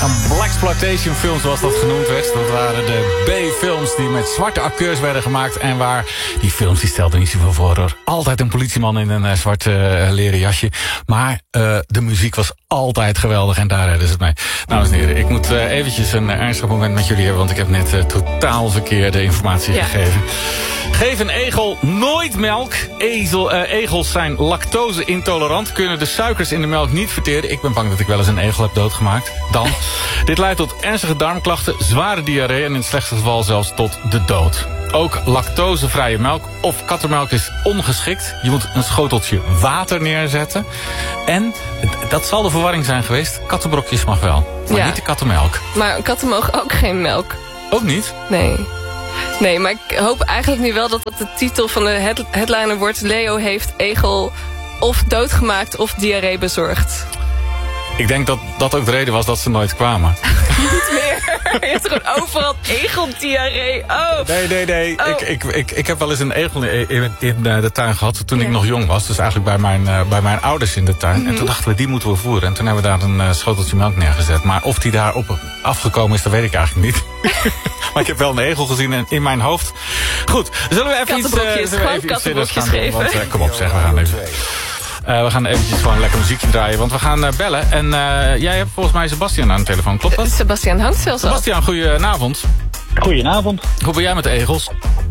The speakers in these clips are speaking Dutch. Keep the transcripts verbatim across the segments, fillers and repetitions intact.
Een blaxploitation film, zoals dat genoemd werd. Dat waren de B-films die met zwarte acteurs werden gemaakt. En waar die films, die stelden niet zoveel voor. Hoor. Altijd een politieman in een uh, zwart uh, leren jasje. Maar uh, de muziek was altijd geweldig en daar redden ze het mee. Dames en heren, ik moet uh, eventjes een uh, ernstig moment met jullie hebben. Want ik heb net uh, totaal verkeerde informatie ja. gegeven. Geef een egel nooit melk. Ezel, uh, egels zijn lactose-intolerant. Kunnen de suikers in de melk niet verteren. Ik ben bang dat ik wel eens een egel heb doodgemaakt. Dan. Dit leidt tot ernstige darmklachten, zware diarree en in het slechtste geval zelfs tot de dood. Ook lactosevrije melk of kattenmelk is ongeschikt. Je moet een schoteltje water neerzetten. En, dat zal de verwarring zijn geweest, kattenbrokjes mag wel. Maar ja. niet de kattenmelk. Maar katten mogen ook geen melk. Ook niet? Nee. Nee, maar ik hoop eigenlijk nu wel dat dat de titel van de head- headliner wordt. Leo heeft egel of doodgemaakt of diarree bezorgd. Ik denk dat dat ook de reden was dat ze nooit kwamen. Niet meer. Je hebt gewoon overal egeldiarree. Oh. Nee, nee, nee. Oh. Ik, ik, ik, ik heb wel eens een egel in, in de tuin gehad toen ja. ik nog jong was. Dus eigenlijk bij mijn, uh, bij mijn ouders in de tuin. Mm-hmm. En toen dachten we, die moeten we voeren. En toen hebben we daar een uh, schoteltje melk neergezet. Maar of die daarop afgekomen is, dat weet ik eigenlijk niet. Maar ik heb wel een egel gezien in, in mijn hoofd. Goed, zullen we even iets, uh, zullen we even iets serieus gaan doen? Want, uh, kom op, zeg, we gaan even... Uh, we gaan eventjes gewoon lekker muziekje draaien, want we gaan uh, bellen. En uh, jij hebt volgens mij Sebastian aan de telefoon, klopt dat? Uh, Sebastian hangt zelfs al. Sebastian, goedenavond. Goedenavond. Hoe ben jij met de egels?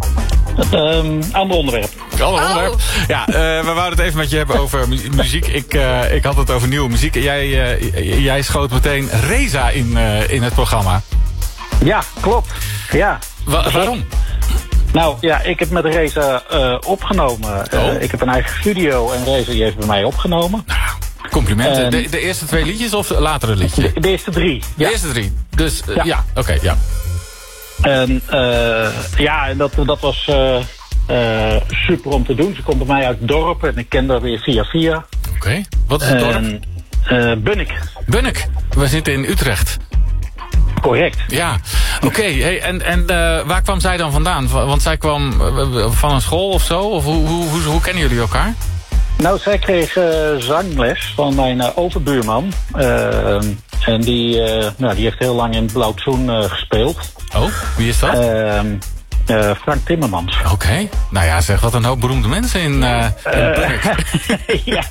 Um, ander onderwerp. Ander oh. onderwerp. Ja, uh, we wouden het even met je hebben over mu- muziek. Ik, uh, ik had het over nieuwe muziek. Jij, uh, jij schoot meteen Reza in, uh, in het programma. Ja, klopt. Ja. Wa- waarom? Nou ja, ik heb met Reza uh, opgenomen. Uh, oh. Ik heb een eigen studio en Reza die heeft bij mij opgenomen. Nou, complimenten. En de, de eerste twee liedjes of de latere liedje? De, de eerste drie. De ja. eerste drie. Dus uh, ja, ja oké, okay, ja. En uh, ja, dat, dat was uh, uh, super om te doen. Ze komt bij mij uit het dorp en ik ken haar weer via via. Oké, okay. Wat is het dorp? Uh, Bunnik. Bunnik. We zitten in Utrecht. Correct. Ja, oké. Okay. Hey, en en uh, waar kwam zij dan vandaan? Want zij kwam uh, van een school of zo? Of hoe, hoe, hoe, hoe kennen jullie elkaar? Nou, zij kreeg uh, zangles van mijn uh, overbuurman. Uh, en die, uh, nou, die heeft heel lang in Blauwtsoen uh, gespeeld. Oh, wie is dat? Uh, Uh, Frank Timmermans. Oké. Okay. Nou ja, zeg, wat een hoop beroemde mensen in... Uh, in uh, ja.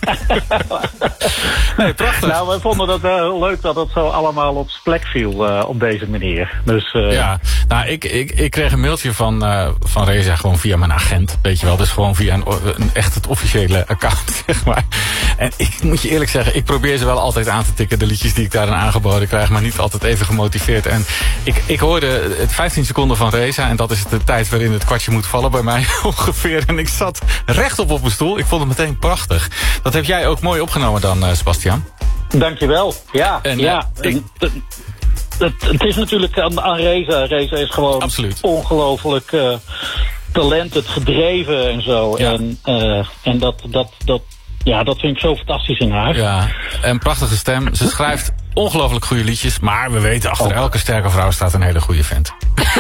Nee, prachtig. Nou, we vonden dat wel leuk dat het zo allemaal op zijn plek viel uh, op deze manier. Dus, uh, ja, nou, ik, ik, ik kreeg een mailtje van, uh, van Reza gewoon via mijn agent, weet je wel. Dus gewoon via een, een echt het officiële account, zeg maar. En ik moet je eerlijk zeggen, ik probeer ze wel altijd aan te tikken, de liedjes die ik daarin aangeboden krijg, maar niet altijd even gemotiveerd. En ik, ik hoorde het vijftien seconden van Reza en dat is de tijd waarin het kwartje moet vallen bij mij ongeveer. En ik zat rechtop op mijn stoel. Ik vond het meteen prachtig. Dat heb jij ook mooi opgenomen dan, uh, Sebastian. Dankjewel. Ja, en, ja. Uh, ik... Het, het, het is natuurlijk aan, aan Reza. Reza is gewoon absoluut ongelooflijk uh, talented, gedreven en zo. Ja. En, uh, en dat, dat, dat, ja, dat vind ik zo fantastisch in haar. Ja, een prachtige stem. Ze schrijft ongelooflijk goede liedjes. Maar we weten, achter oh. elke sterke vrouw staat een hele goede vent.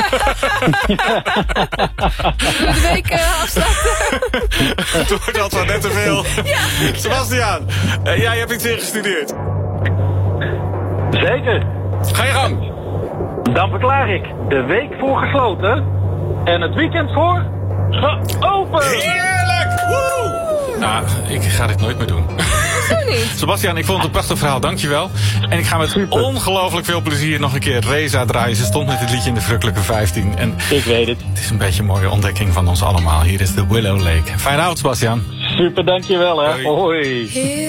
De week uh, afsluiten. Toen wordt dat wel net te veel. Ja. Sebastian, uh, jij hebt iets ingestudeerd. Zeker. Ga je gang. Dan verklaar ik de week voor gesloten en het weekend voor geopend. Heerlijk! Woe! Nou, ik ga dit nooit meer doen. Hoezo niet? Sebastian, ik vond het een prachtig verhaal, dankjewel. En ik ga met super. ongelooflijk veel plezier nog een keer Reza draaien. Ze stond met het liedje in de Verrukkelijke vijftien. En ik weet het. Het is een beetje een mooie ontdekking van ons allemaal. Hier is de Willow Lake. Fijne avond, Sebastian. Super, dankjewel hè. Hoi. Hoi.